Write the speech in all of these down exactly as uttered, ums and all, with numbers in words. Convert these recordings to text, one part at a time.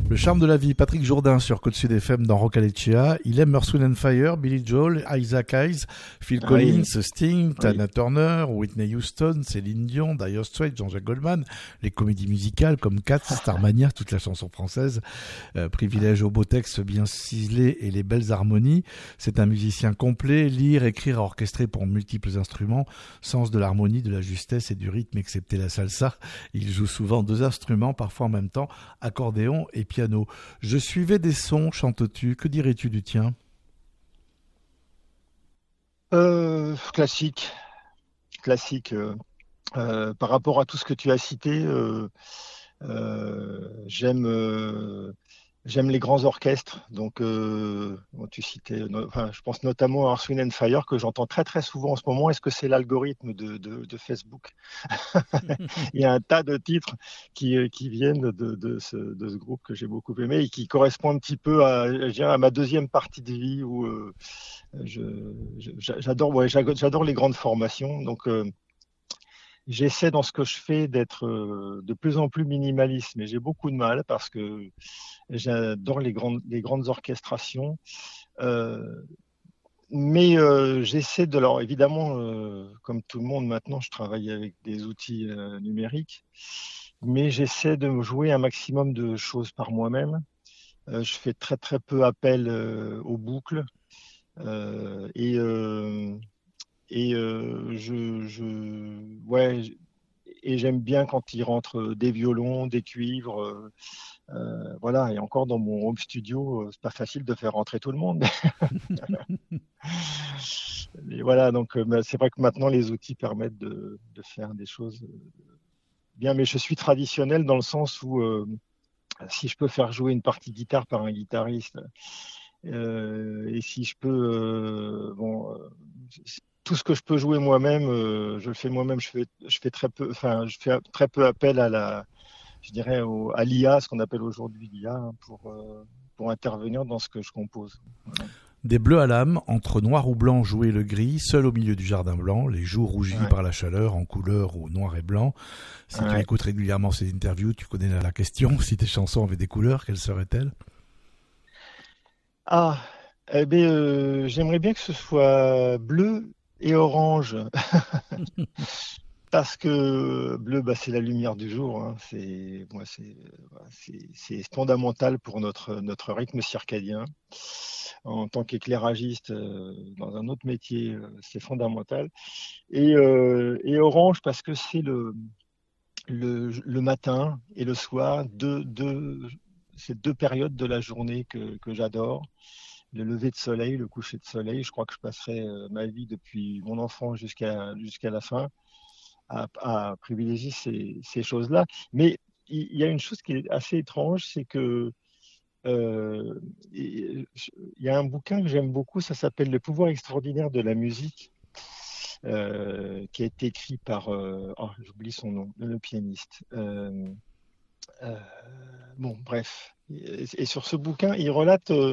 Le charme de la vie, Patrick Jourdain sur Côte Sud F M dans Rock Alecchia. Il aime Earth, Wind and Fire, Billy Joel, Isaac Hayes, Phil Ah Collins, oui. Sting, Tina Oui. Turner, Whitney Houston, Céline Dion, Dire Straits, Jean-Jacques Goldman, les comédies musicales comme Cats, Starmania, toute la chanson française, euh, privilège au beau texte bien ciselé et les belles harmonies. C'est un musicien complet, lire, écrire, orchestrer pour multiples instruments, sens de l'harmonie, de la justesse et du rythme excepté la salsa. Il joue souvent deux instruments, parfois en même temps, accordéon et piano. Je suivais des sons, chantes-tu, que dirais-tu du tien? Euh, classique, classique. euh, euh, par rapport à tout ce que tu as cité, euh, euh, j'aime euh, j'aime les grands orchestres. Donc, euh, bon, tu citais, no- enfin, je pense notamment à Earth, Wind and Fire que j'entends très très souvent en ce moment. Est-ce que c'est l'algorithme de, de, de Facebook? Il y a un tas de titres qui, euh, qui viennent de, de ce, de ce groupe que j'ai beaucoup aimé et qui correspond un petit peu à, je dirais, à ma deuxième partie de vie où euh, je, je- j'adore, ouais, j'adore j'adore les grandes formations. Donc, euh, j'essaie dans ce que je fais d'être euh, de plus en plus minimaliste, mais j'ai beaucoup de mal parce que j'adore les grandes, les grandes orchestrations. Euh, mais euh, j'essaie de leur, évidemment, euh, comme tout le monde maintenant, je travaille avec des outils euh, numériques, mais j'essaie de me jouer un maximum de choses par moi-même. Euh, je fais très très peu appel euh, aux boucles euh, et, euh, et euh, je, je, ouais, et j'aime bien quand il rentre des violons, des cuivres, euh, euh, voilà. Et encore dans mon home studio, euh, c'est pas facile de faire rentrer tout le monde. Et voilà, donc euh, bah, c'est vrai que maintenant les outils permettent de, de faire des choses euh, bien, mais je suis traditionnel dans le sens où euh, si je peux faire jouer une partie de guitare par un guitariste, euh, et si je peux, euh, bon, euh, tout ce que je peux jouer moi-même, euh, je le fais moi-même. Je fais, je fais très peu, enfin, je fais très peu appel à la, je dirais, au- à l'I A, ce qu'on appelle aujourd'hui l'I A, hein, pour, euh, pour intervenir dans ce que je compose. Voilà. Des bleus à l'âme, entre noir ou blanc jouer le gris, seul au milieu du jardin blanc, les joues rougies Ouais, par la chaleur, en couleur ou noir et blanc. Si tu ouais. écoutes régulièrement ces interviews, tu connais la question. Si tes chansons avaient des couleurs, quelles seraient-elles? Ah, eh bien, euh, j'aimerais bien que ce soit bleu et orange. Parce que bleu, bah, c'est la lumière du jour, hein. C'est, moi, c'est, voilà, c'est, c'est fondamental pour notre, notre rythme circadien. En tant qu'éclairagiste euh, dans un autre métier, euh, c'est fondamental. Et, euh, et orange parce que c'est le, le, le matin et le soir, deux, deux, ces deux périodes de la journée que, que j'adore. Le lever de soleil, le coucher de soleil. Je crois que je passerai euh, ma vie depuis mon enfant jusqu'à jusqu'à la fin à, à privilégier ces, ces choses-là. Mais il y, y a une chose qui est assez étrange, c'est que euh, il y a un bouquin que j'aime beaucoup, ça s'appelle Le pouvoir extraordinaire de la musique, euh, qui a été écrit par, euh, oh, j'oublie son nom, le pianiste. Euh, euh, bon, bref. Et, et, sur ce bouquin, il relate euh,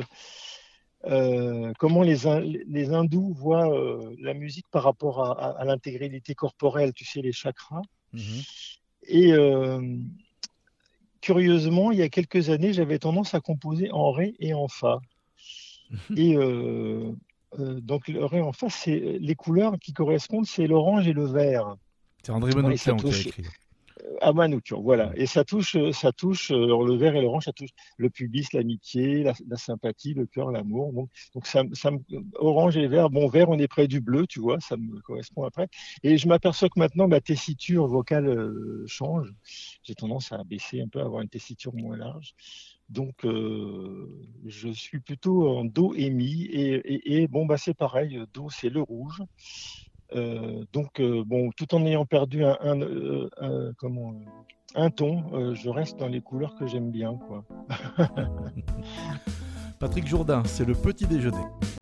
euh, comment les, les hindous voient euh, la musique par rapport à, à, à l'intégralité corporelle, tu sais, les chakras. Mhm. Et euh, curieusement, il y a quelques années, j'avais tendance à composer en ré et en fa. Et euh, euh, donc, le ré et en fa, c'est les couleurs qui correspondent, c'est l'orange et le vert. C'est André Bon, et ça Manoukian qui a touche écrit. à Manoukian, voilà. Mm. Et ça touche, ça touche euh, le vert et l'orange, ça touche le pubis, l'amitié, la, la sympathie, le cœur, l'amour. Donc, donc ça, ça me, orange et vert. Bon, vert, on est près du bleu, tu vois, ça me correspond après. Et je m'aperçois que maintenant, ma tessiture vocale euh, change. J'ai tendance à baisser un peu, à avoir une tessiture moins large. Donc, euh, je suis plutôt en do et mi. Et, et, et bon, bah, c'est pareil. Do, c'est le rouge. Euh, donc, euh, bon, tout en ayant perdu un, un, euh, un, comment, un ton, euh, je reste dans les couleurs que j'aime bien, quoi. Patrick Jourdain, c'est le petit déjeuner.